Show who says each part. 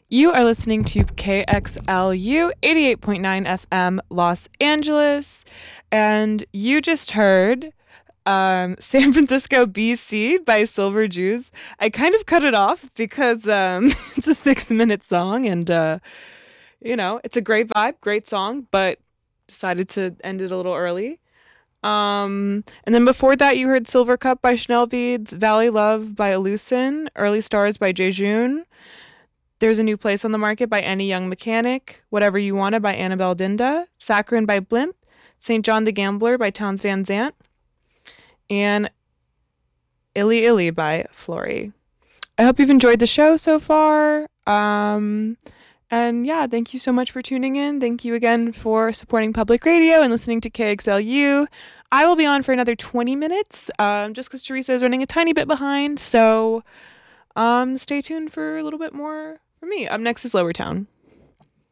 Speaker 1: You are listening to KXLU 88.9 FM Los Angeles, and you just heard San Francisco, BC by Silver Jews. I kind of cut it off because it's a 6 minute song, and it's a great vibe, great song, but decided to end it a little early. And then before that, you heard Silver Cup by Chanel Beads, Valley Love by Elucin, Early Stars by Jejun. There's a New Place on the Market by Any Young Mechanic, Whatever You Wanted by Annabelle Dinda, Saccharine by Blimp, St. John the Gambler by Towns Van Zant, and Illy Illy by Flory. I hope you've enjoyed the show so far. And yeah, thank you so much for tuning in. Thank you again for supporting public radio and listening to KXLU. I will be on for another 20 minutes, just because Teresa is running a tiny bit behind. So stay tuned for a little bit more from me. Up next is Lower Town.